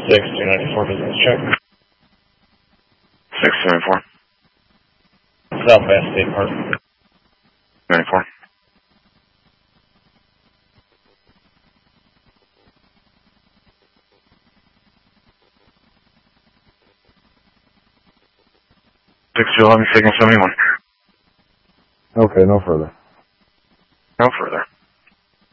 6294 business check. 6294. Southwest State Park. 94. Signal 71. Okay, no further. No further.